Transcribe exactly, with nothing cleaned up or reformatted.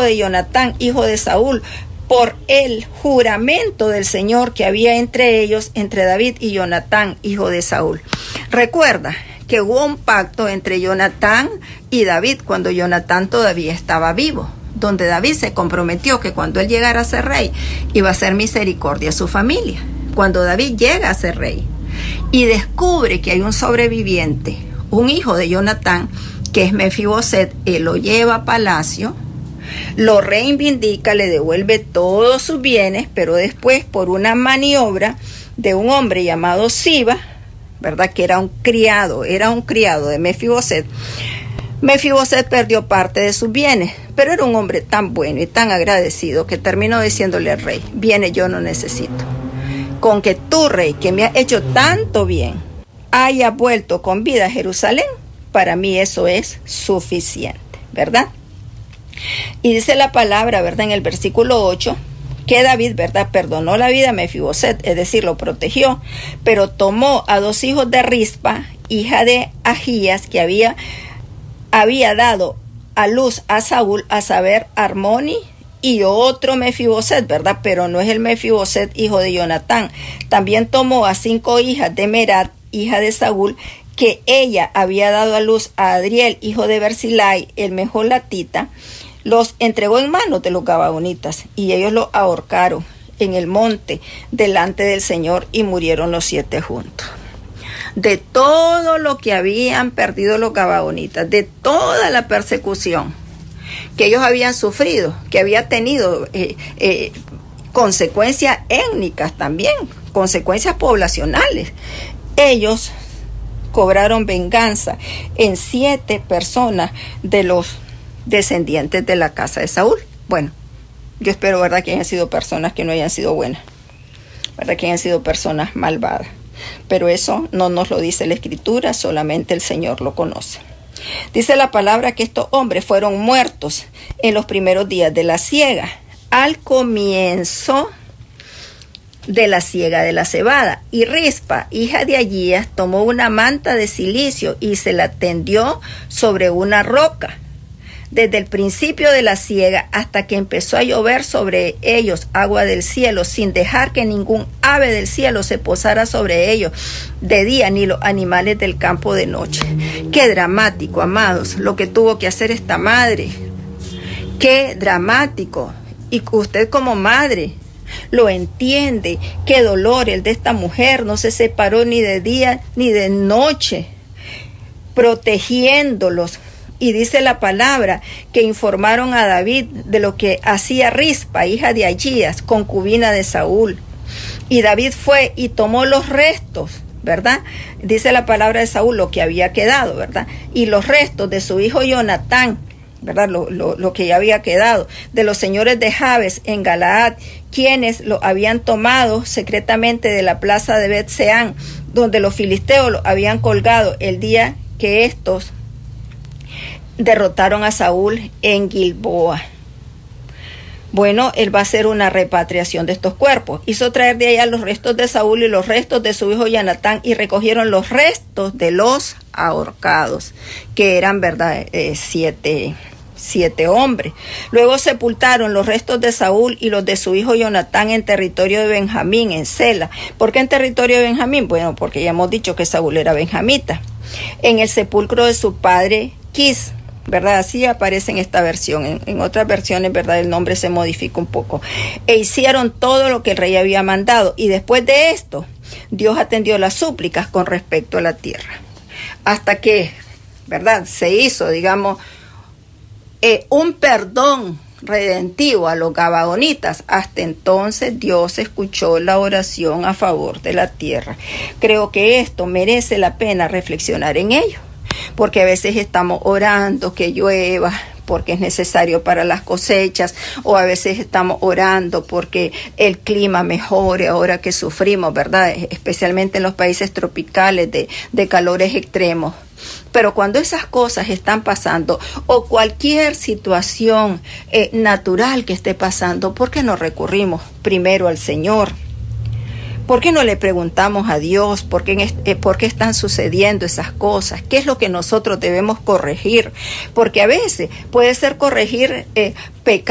de Jonatán, hijo de Saúl, por el juramento del Señor que había entre ellos, entre David y Jonatán, hijo de Saúl. Recuerda que hubo un pacto entre Jonatán y David cuando Jonatán todavía estaba vivo, donde David se comprometió que cuando él llegara a ser rey, iba a hacer misericordia a su familia. Cuando David llega a ser rey y descubre que hay un sobreviviente, un hijo de Jonatán, que es Mefiboset, él lo lleva a palacio, lo reivindica, le devuelve todos sus bienes, pero después, por una maniobra de un hombre llamado Siba, ¿verdad? Que era un criado, era un criado de Mefiboset. Mefiboset perdió parte de sus bienes, pero era un hombre tan bueno y tan agradecido que terminó diciéndole al rey: bienes yo no necesito. Con que tú, rey, que me has hecho tanto bien, haya vuelto con vida a Jerusalén, para mí eso es suficiente, ¿verdad? Y dice la palabra, ¿verdad? En el versículo ocho, que David, ¿verdad?, perdonó la vida a Mefiboset, es decir, lo protegió, pero tomó a dos hijos de Rispa, hija de Agías, que había, había dado a luz a Saúl, a saber, Armoni, y otro Mefiboset, ¿verdad? Pero no es el Mefiboset, hijo de Jonatán. También tomó a cinco hijas de Merat, hija de Saúl, que ella había dado a luz a Adriel, hijo de Berzilai, el mejolatita. Los entregó en manos de los gabaonitas y ellos los ahorcaron en el monte delante del Señor y murieron los siete juntos. De todo lo que habían perdido los gabaonitas, de toda la persecución que ellos habían sufrido, que había tenido eh, eh, consecuencias étnicas también, consecuencias poblacionales, ellos cobraron venganza en siete personas de los descendientes de la casa de Saúl. Bueno, yo espero, ¿verdad?, que hayan sido personas que no hayan sido buenas, ¿verdad?, que hayan sido personas malvadas. Pero eso no nos lo dice la Escritura, solamente el Señor lo conoce. Dice la palabra que estos hombres fueron muertos en los primeros días de la siega, al comienzo de la siega de la cebada. Y Rispa, hija de Agías, tomó una manta de cilicio y se la tendió sobre una roca, desde el principio de la siega hasta que empezó a llover sobre ellos agua del cielo, sin dejar que ningún ave del cielo se posara sobre ellos de día, ni los animales del campo de noche. Qué dramático, amados, lo que tuvo que hacer esta madre. Qué dramático. Y usted como madre lo entiende. Qué dolor el de esta mujer. No se separó ni de día ni de noche, protegiéndolos. Y dice la palabra que informaron a David de lo que hacía Rispa, hija de Agías, concubina de Saúl. Y David fue y tomó los restos, ¿verdad? Dice la palabra de Saúl lo que había quedado, ¿verdad? Y los restos de su hijo Jonatán, ¿verdad? Lo, lo, lo que ya había quedado, de los señores de Jabes en Galaad, quienes lo habían tomado secretamente de la plaza de Bet-Seán, donde los filisteos lo habían colgado el día que estos derrotaron a Saúl en Gilboa. Bueno, él va a hacer una repatriación de estos cuerpos. Hizo traer de allá los restos de Saúl y los restos de su hijo Jonatán, y recogieron los restos de los ahorcados, que eran, verdad, eh, siete, siete hombres. Luego sepultaron los restos de Saúl y los de su hijo Jonatán en territorio de Benjamín, en Sela. ¿Por qué en territorio de Benjamín? Bueno, porque ya hemos dicho que Saúl era benjamita. En el sepulcro de su padre Quis, ¿verdad? Así aparece en esta versión. En, en otras versiones, ¿verdad?, el nombre se modifica un poco. E hicieron todo lo que el rey había mandado. Y después de esto, Dios atendió las súplicas con respecto a la tierra. Hasta que, ¿verdad?, se hizo, digamos, eh, un perdón redentivo a los gabaonitas. Hasta entonces Dios escuchó la oración a favor de la tierra. Creo que esto merece la pena reflexionar en ello, porque a veces estamos orando que llueva porque es necesario para las cosechas, o a veces estamos orando porque el clima mejore ahora que sufrimos, ¿verdad?, especialmente en los países tropicales de, de calores extremos. Pero cuando esas cosas están pasando, o cualquier situación eh, natural que esté pasando, ¿por qué no recurrimos primero al Señor? ¿Por qué no le preguntamos a Dios por qué, eh, por qué están sucediendo esas cosas? ¿Qué es lo que nosotros debemos corregir? Porque a veces puede ser corregir eh, pecados